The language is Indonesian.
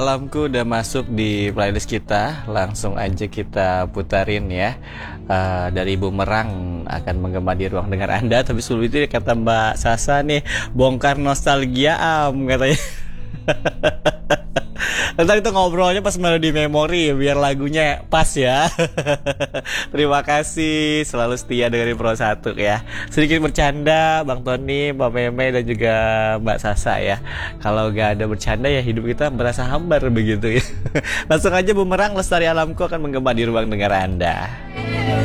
Alamku udah masuk di playlist kita, langsung aja kita putarin ya. Dari Bumerang akan menggema di ruang dengar Anda. Tapi sebelum itu kata Mbak Sasa nih, bongkar nostalgia katanya. Ntar itu ngobrolnya pas melodi memori biar lagunya pas ya. Terima kasih selalu setia dengerin Pro 1 ya. Sedikit bercanda Bang Tony, Mbak Meme dan juga Mbak Sasa ya. Kalau gak ada bercanda ya hidup kita berasa hambar begitu ya. Langsung aja Bumerang Lestari Alamku akan menggema di ruang dengar Anda.